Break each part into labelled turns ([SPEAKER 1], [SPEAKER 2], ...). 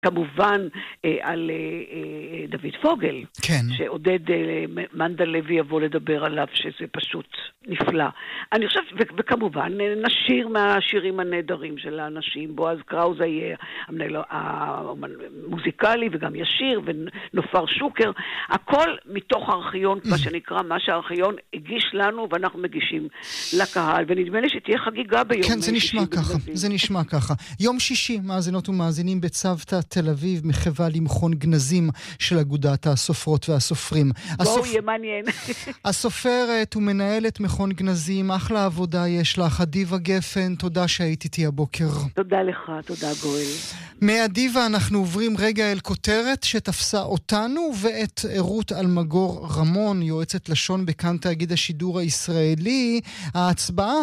[SPEAKER 1] כמובן על דוד פוגל,
[SPEAKER 2] כן.
[SPEAKER 1] שעודד מנדל לוי יבוא לדבר עליו, שזה פשוט נפלא. אני חושבת, וכמובן נשיר מהשירים הנהדרים של האנשים, בועז קראוז יהיה המוזיקלי וגם ישיר, ונופר שוקר, הכל מתוך הארכיון, מה שנקרא, מה שהארכיון הגיש לנו ואנחנו מגישים לקהל, ונדמה לי שתהיה חגיגה ביום
[SPEAKER 2] כן, זה נשמע ככה, זה נשמע ככה. יום שישי, מאזינות ומאזינים בצוותא תל אביב, מחווה למכון גנזים של אגודת הסופרות והסופרים.
[SPEAKER 1] בואו יהיה מעניין.
[SPEAKER 2] הסופרת ומנהלת מכון גנזים, אחלה עבודה יש לך, אדיבה גפן, תודה שהיית איתי הבוקר.
[SPEAKER 1] תודה לך, תודה גואל.
[SPEAKER 2] מאדיבה אנחנו עוברים רגע אל כותרת שתפסה אותנו ואת רות אלמגור רמון, יועצת לשון בכאן תאגיד השידור הישראלי. ההצבעה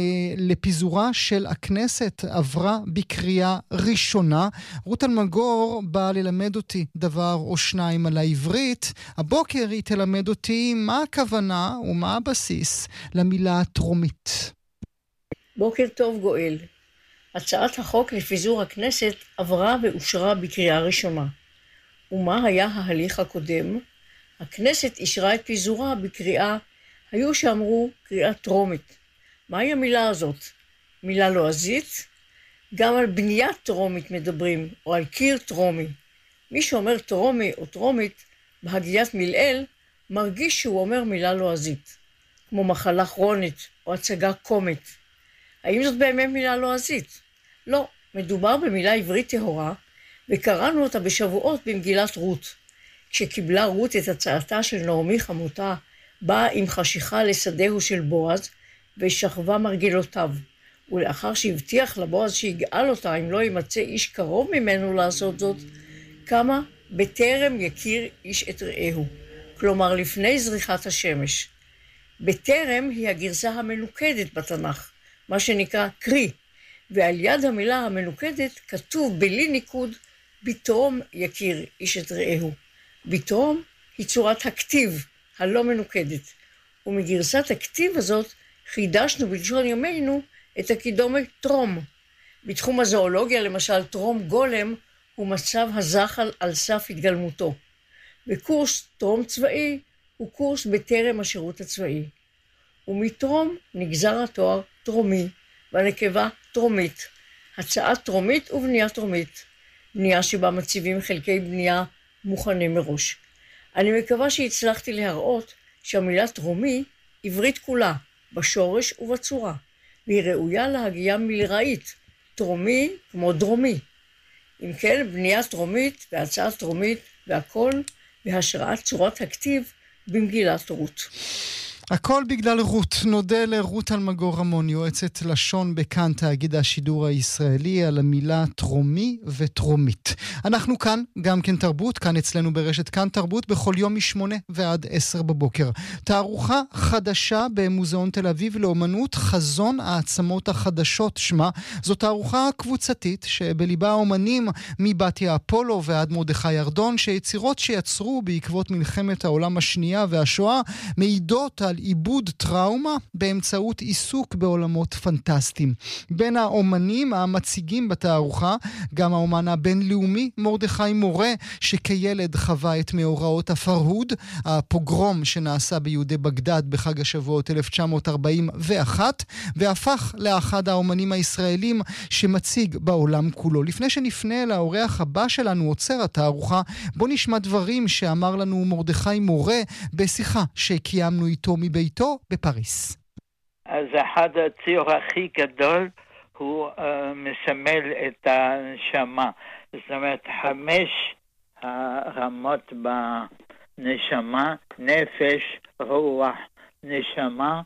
[SPEAKER 2] לפיזורה של הכנסת עברה בקריאה ראשונה. רות אלמגור באה ללמד אותי דבר או שניים על העברית. הבוקר היא תלמד אותי מה הכוונה ומה הבסיס למילה טרומית.
[SPEAKER 3] בוקר טוב גואל. הצעת החוק לפיזור הכנסת עברה ואושרה בקריאה ראשונה. ומה היה ההליך הקודם? הכנסת אישרה את פיזורה בקריאה, היו שאמרו קריאה טרומית. מהי המילה הזאת? מילה לועזית? גם על בניית טרומית מדברים, או על קיר טרומי. מי שאומר טרומי או טרומית, בהגיית מילאל, מרגיש שהוא אומר מילה לועזית, כמו מחלה כרונית או הצגה קומית. האם זאת באמת מילה לועזית? לא, מדובר במילה עברית טהורה, וקראנו אותה בשבועות במגילת רות. כשקיבלה רות את הצעתה של נעמי חמותה, באה עם חשיכה לשדהו של בועז, ושכבה מרגלותיו. ולאחר שהבטיח לבועז שיגאל אותה אם לא יימצא איש קרוב ממנו לעשות זאת, קמה בטרם יכיר איש את רעהו, כלומר לפני זריחת השמש. בטרם היא הגרסה המנוקדת בתנ"ך, מה שנקרא קרי, ועל יד המילה המנוקדת כתוב בלי ניקוד, בטרום יכיר איש את רעהו. בטרום היא צורת הכתיב הלא מנוקדת, ומגרסת הכתיב הזאת חידשנו בלשון ימינו את הקידומת טרום. בתחום הזואולוגיה למשל טרום גולם הוא מצב הזחל על סף התגלמותו. וקורס טרום צבאי הוא קורס בטרם השירות הצבאי. ומטרום נגזר התואר טרומי והנקבה טרומית. הצעת טרומית ובנייה טרומית. בנייה שבה מציבים חלקי בנייה מוכנים מראש. אני מקווה שהצלחתי להראות שהמילה טרומי עברית כולה, בשורש ובצורה, והיא ראויה להגייה מלראית, טרומי כמו דרומי. אם כן, בנייה טרומית והצעת טרומית והכל בהשראת צורת הכתיב במגילת רות.
[SPEAKER 2] הכל בגלל רות. נודה לרות אלמגור רמון, יועצת לשון בכאן תאגיד השידור הישראלי, על המילה טרומי וטרומית. אנחנו כאן, גם כן תרבות, כאן אצלנו ברשת כאן תרבות, בכל יום מ8 ועד 10 בבוקר. תערוכה חדשה במוזיאון תל אביב לאומנות, חזון העצמות החדשות שמה. זו תערוכה קבוצתית שבליבה האומנים מבתיה אפולו ועד מרדכי ירדון, שיצירות שיצרו בעקבות מלחמת העולם השנייה והשואה מעידות על עיבוד טראומה באמצעות עיסוק בעולמות פנטסטיים. בין האומנים המציגים בתערוכה גם האומן הבינלאומי מרדכי מורה, שכילד חווה את מאורעות הפרהוד, הפוגרום שנעשה ביהודי בגדד בחג השבועות 1941, והפך לאחד האומנים הישראלים שמציג בעולם כולו. לפני שנפנה לאורח הבא שלנו עוצר התערוכה, בוא נשמע דברים שאמר לנו מרדכי מורה בשיחה שקיימנו איתו מביתו בפריס.
[SPEAKER 4] אז אחד הציור הכי גדול הוא מסמל את הנשמה. זאת אומרת, 5 הרמות בנשמה, נפש, רוח, נשמה,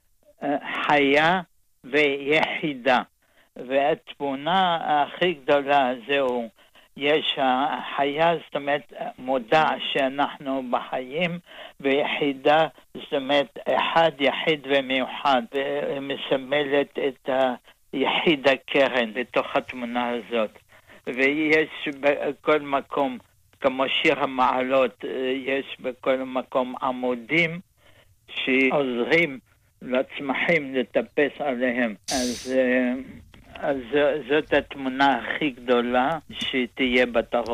[SPEAKER 4] חיה ויחידה. והתמונה הכי גדולה זהו, יש החיה, זאת אומרת, מודע שאנחנו בחיים, ויחידה, זאת אומרת, אחד יחיד ומיוחד, ומסמלת את היחיד הקרן בתוך התמונה הזאת. ויש בכל מקום, כמו שיר המעלות, יש בכל מקום עמודים שעוזרים לצמחים לטפס עליהם. אז זאת התמונה הכי גדולה שתהיה בתערוכה.